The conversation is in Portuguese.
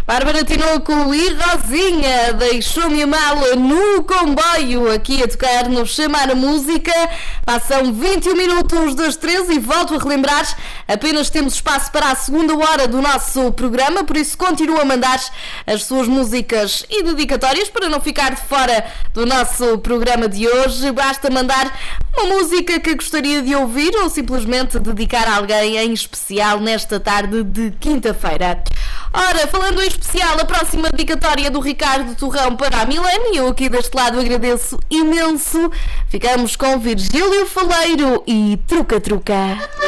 Bárbara Tinoco e Rosinha deixou-me mal no comboio, aqui a tocar no Chamar a Música. Passam 21 minutos das 13 e volto a relembrar, apenas temos espaço para a segunda hora do nosso programa, por isso continua a mandar as suas músicas e dedicatórias para não ficar de fora do nosso programa de hoje. Basta mandar uma música que gostaria de ouvir ou simplesmente dedicar a alguém em especial nesta tarde de quinta-feira. Ora, falando em especial, a próxima dedicatória do Ricardo Torrão para a Milene, eu aqui deste lado agradeço imenso. Ficamos com Virgílio Faleiro e Truca Truca.